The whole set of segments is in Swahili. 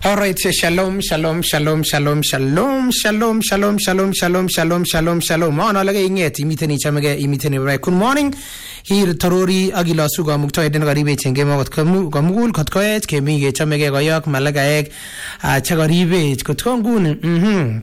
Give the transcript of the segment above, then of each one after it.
All right, shalom, shalom, shalom, shalom, shalom, shalom, shalom, shalom, shalom, shalom, shalom, shalom. Maana lage inget imiteni chamege imiteni right. Good morning. Here torori agila suga mukto eden garibe chenge magot kamugul kotkoet kemige chamege goyak malagaek chagaribe kotkongun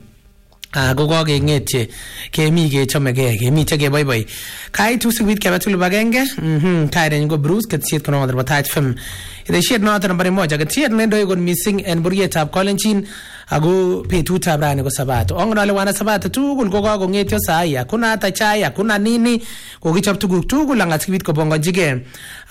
gogo ge ngetje kemige chamege kemite ge bye bye. Kai tu sugit kebatul bagenge kai den go Bruce ketsit kono der batach fem. Ide shit no atan bare moja ketsit nendo go missing and buriet up Colenchin ago pe tu tabrani go sabato ongona le wana sabato tu go go ngetyo saya kuna ata chai kuna nini go gichap tu langa skibit ko bongo jige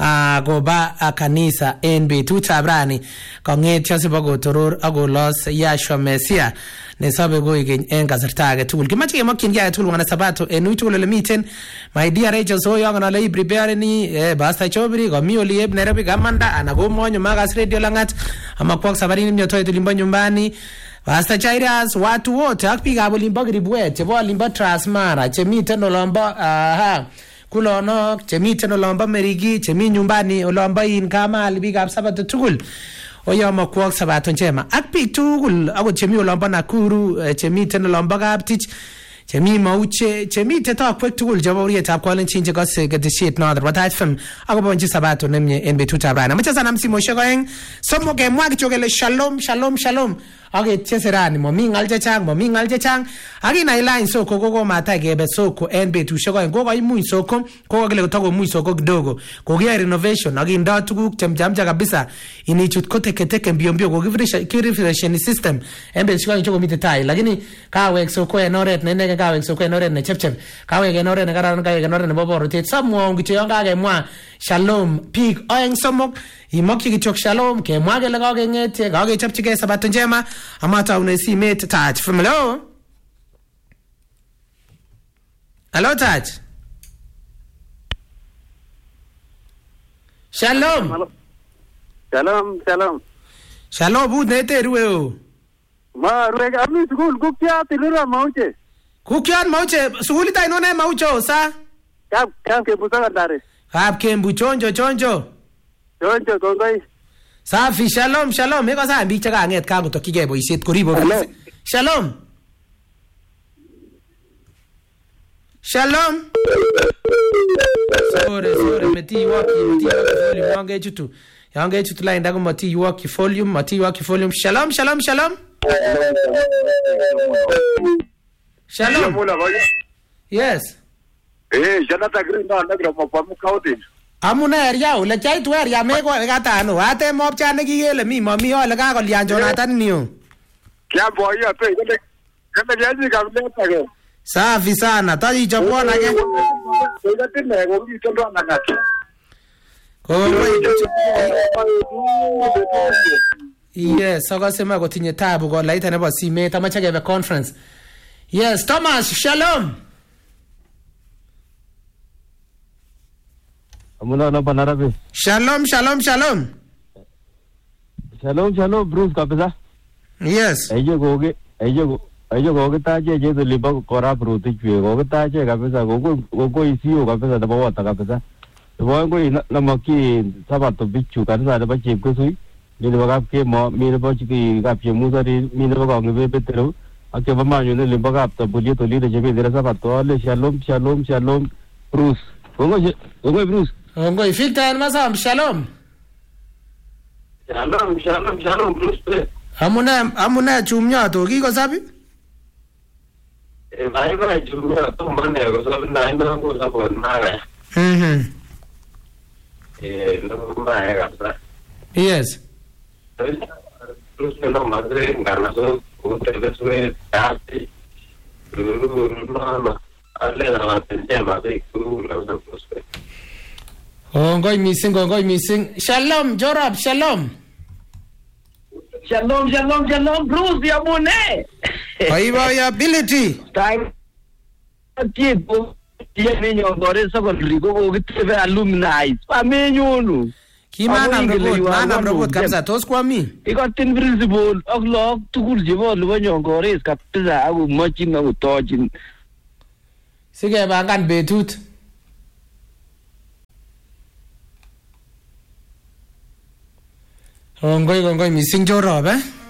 go ba kanisa NB tu tabrani ko ngetyo se bago toror ago los Yashua Mesia ne sabe go igen engasartage tu gimachi ke makin ya tu wana sabato enu tu le miten my dear Rachel so yongona le prepare ni basta chobri go mioli eb Nairobi gamanda anago monyo magas radio langat amakwak sabarini mnyoto yetu limba nyumbani Basta chairas watu wote akpiga bolimba gribwete bo limba transmara chemite no lomba kulono chemite no lomba merigi chemi nyumbani olomba in kama alibiga sabato tugul oyama kwak sabato chema akpik tugul ago chemi olomba Nakuru chemite no lomba gaptich chemi mauche chemite ta kwek tugul jaboriet ap Colenchin je gose get the shit no other but I fam ago bonji sabato nemye NB tutabana machaza namsi moshegoeng somo ke mwagi chogele shalom shalom shalom age cheserani momi ngalje chang agi na line soko gogo mata gebe soko NB tu shogo gogo imu soko gogo gele togo mu soko kidogo gogo ya renovation agi nda tugu jamja kabisa inichut kote keteke mbio gogo refresh system NB shogo chogo mitetai lakini kawe soko enoret nene kawe soko enoret ne chepchep kawe enoret ne karan kawe enoret ne boboro tet samwo ngicho yanga ge mwa shalom pig oeng somok imokyi kichok shalom ke mwage le gogo ngete gogo chepchike sabato njema amata unesi mate touch from hello touch shalom bud nete ruwe ma ruwe ami school kukya tilura mauche suguli ta inone maucho sa kam ke busanga dare hap kembu chonjo kongoi safi shalom eko sa mbi chaka nget ka gotokige boiset koribo shalom sorry meti waki yange chutu line dago mati waki volume shalom yes janata green na nagra mapamu kautin amune area ule chai tu area me ko gata no ate mop chane gigele mi mami ole ka ko lian Jonathan niyo kya boya pe kama jaji kamle tage safi sana taji chapona ke ngati ne go bi tondo na yes soga sema go tinye tabu go laita ne ba sime tamacha ke conference yes Thomas shalom Amuna na banarabe. Shalom. Shalom Bruce kabisa. Yes. Ayo goge taje je to liba kora Bruce chwe goge taje kabisa gogo isiyo kabisa da bawa ta kabisa. Bawa go na maki sabato bichu kanisa da bache kusui. Ni baga ke mo mi ba chi ga pye musari mi ba ga ngi betero. Ake ba ma ne liba ga ta buli to li de je be dera sabato le shalom Bruce. Gogo Bruce. Ongo ifika en masam shalom Bruce amuna chumnya to kiko sabi vai chumnya to mane go sabi na ina go sabi na no mai ga yes Bruce no madre ngana so utte beswe ati no alle na tema de ku la Bruce Gongoi missing. Shalom, Jorab, shalom. Shalom, Bruce, yamune. Paiva ya ability. Time. Tipo, menyo gore sabon rigo go gitve alumni. Pamenyonu. Mana robot kabisa tos kwa mi. Iko tin principle of law tukul jibo lubanyo gore kapisa agu machin agu tojin. Sige bangan betut. Gongoi missing Jorab